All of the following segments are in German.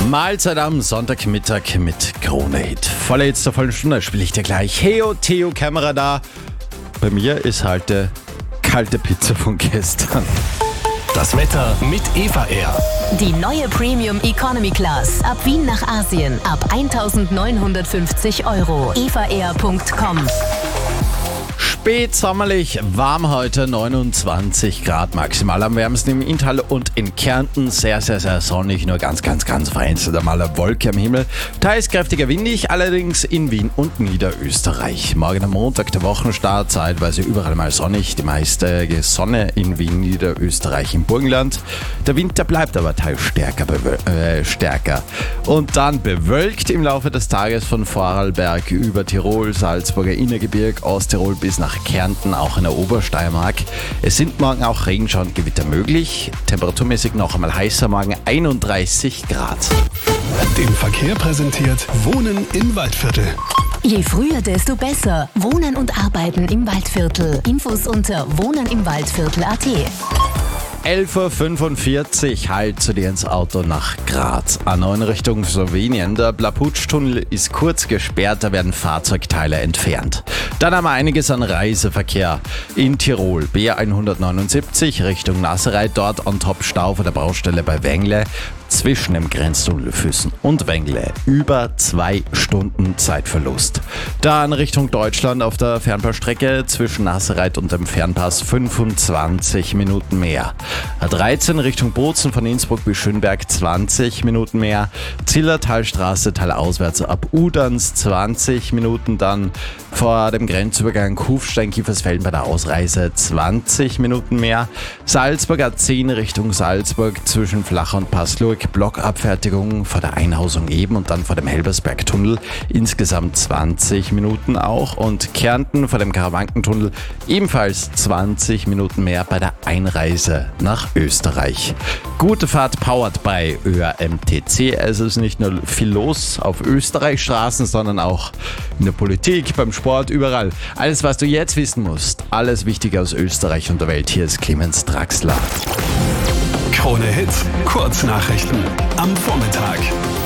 Mahlzeit am Sonntagmittag mit Krone-Hit. Voller Hits der vollen Stunde spiele ich dir gleich. Heyo, Theo, Kamera da. Bei mir ist halt kalte Pizza von gestern. Das Wetter mit Eva Air. Die neue Premium Economy Class. Ab Wien nach Asien. Ab 1.950 €. evaair.com. Spätsommerlich, warm heute, 29 Grad maximal am wärmsten im Inntal und in Kärnten. Sehr, sehr, sehr sonnig, nur ganz vereinzelt einmal eine Wolke am Himmel. Teils kräftiger windig, allerdings in Wien und Niederösterreich. Morgen am Montag, der Wochenstart, zeitweise überall mal sonnig. Die meiste Sonne in Wien, Niederösterreich, im Burgenland. Der Wind, der bleibt aber teils stärker. Und dann bewölkt im Laufe des Tages von Vorarlberg über Tirol, Salzburger Innergebirg, Osttirol bis nach Kärnten, auch in der Obersteiermark. Es sind morgen auch Regenschauer und Gewitter möglich. Temperaturmäßig noch einmal heißer, morgen 31 Grad. Den Verkehr präsentiert Wohnen im Waldviertel. Je früher, desto besser. Wohnen und Arbeiten im Waldviertel. Infos unter wohnenimwaldviertel.at. 11.45 Uhr, halt zu dir ins Auto nach Graz. A9 Richtung Slowenien. Der Blaputsch-Tunnel ist kurz gesperrt, da werden Fahrzeugteile entfernt. Dann haben wir einiges an Reiseverkehr in Tirol. B179 Richtung Nassereit, dort on top Stau vor der Baustelle bei Wengle. Zwischen dem Grenztunnel Füssen und Wengle über 2 Stunden Zeitverlust. Dann Richtung Deutschland auf der Fernpassstrecke zwischen Nassereit und dem Fernpass 25 Minuten mehr. A13 Richtung Bozen von Innsbruck bis Schönberg 20 Minuten mehr. Zillertalstraße teilauswärts ab Udans 20 Minuten, dann vor dem Grenzübergang Kufstein-Kiefersfelden bei der Ausreise 20 Minuten mehr. Salzburg A10 Richtung Salzburg zwischen Flach und Passlurg, Blockabfertigung vor der Einhausung eben und dann vor dem Helbersbergtunnel insgesamt 20 Minuten auch, und Kärnten vor dem Karawankentunnel ebenfalls 20 Minuten mehr bei der Einreise nach Österreich. Gute Fahrt powered by ÖAMTC. Es ist nicht nur viel los auf Österreichstraßen, sondern auch in der Politik, beim Sport, überall. Alles, was du jetzt wissen musst, alles Wichtige aus Österreich und der Welt. Hier ist Clemens Draxler. Krone-Hit, Kurznachrichten am Vormittag.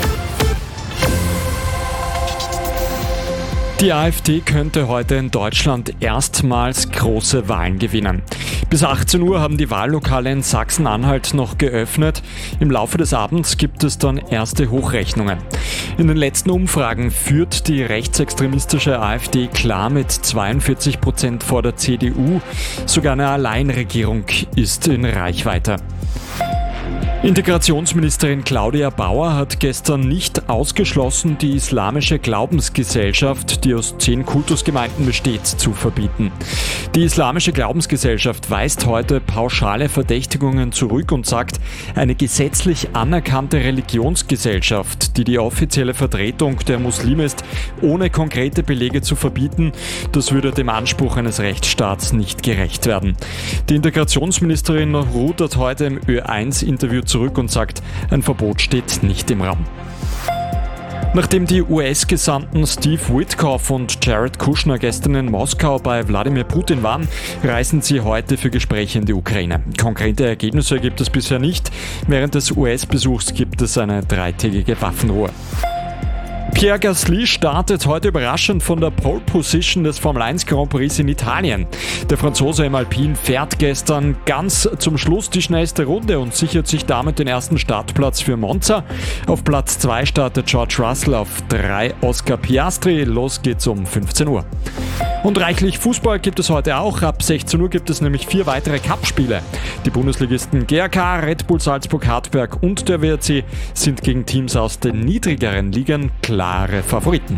Die AfD könnte heute in Deutschland erstmals große Wahlen gewinnen. Bis 18 Uhr haben die Wahllokale in Sachsen-Anhalt noch geöffnet. Im Laufe des Abends gibt es dann erste Hochrechnungen. In den letzten Umfragen führt die rechtsextremistische AfD klar mit 42% vor der CDU. Sogar eine Alleinregierung ist in Reichweite. Integrationsministerin Claudia Bauer hat gestern nicht ausgeschlossen, die islamische Glaubensgesellschaft, die aus 10 Kultusgemeinden besteht, zu verbieten. Die islamische Glaubensgesellschaft weist heute pauschale Verdächtigungen zurück und sagt, eine gesetzlich anerkannte Religionsgesellschaft, die die offizielle Vertretung der Muslime ist, ohne konkrete Belege zu verbieten, das würde dem Anspruch eines Rechtsstaats nicht gerecht werden. Die Integrationsministerin rudert heute im Ö1-Interview zurück und sagt, ein Verbot steht nicht im Raum. Nachdem die US-Gesandten Steve Witkoff und Jared Kushner gestern in Moskau bei Wladimir Putin waren, reisen sie heute für Gespräche in die Ukraine. Konkrete Ergebnisse gibt es bisher nicht. Während des US-Besuchs gibt es eine 3-tägige Waffenruhe. Pierre Gasly startet heute überraschend von der Pole Position des Formel 1 Grand Prix in Italien. Der Franzose im Alpine fährt gestern ganz zum Schluss die schnellste Runde und sichert sich damit den ersten Startplatz für Monza. Auf Platz 2 startet George Russell, auf 3 Oscar Piastri. Los geht's um 15 Uhr. Und reichlich Fußball gibt es heute auch. Ab 16 Uhr gibt es nämlich 4 weitere Cup-Spiele. Die Bundesligisten GAK, Red Bull Salzburg, Hartberg und der WRC sind gegen Teams aus den niedrigeren Ligen klare Favoriten.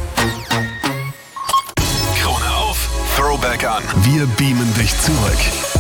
Krone auf, Throwback an. Wir beamen dich zurück.